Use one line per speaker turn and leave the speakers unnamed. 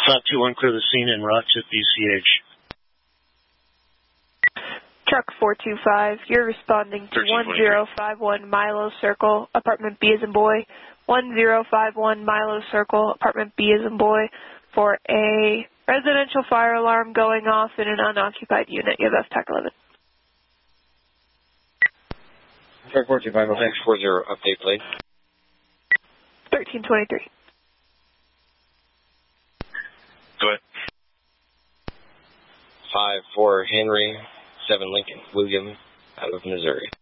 Flat 2-1, clear the scene en route to BCH.
Truck 425, you're responding to 1051 Milo Circle, apartment B as in boy. 1051 Milo Circle, apartment B as in boy, for a residential fire alarm going off in an unoccupied unit. You have FTAC 11.
Truck 425, thanks, 40, update, please.
1323.
Go ahead. 5-4 Henry, 7 Lincoln William, out of Missouri.